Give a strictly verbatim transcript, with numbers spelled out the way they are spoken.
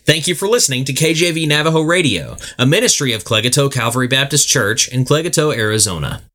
Thank you for listening to K J V Navajo Radio, a ministry of Clegato Calvary Baptist Church in Clegato, Arizona.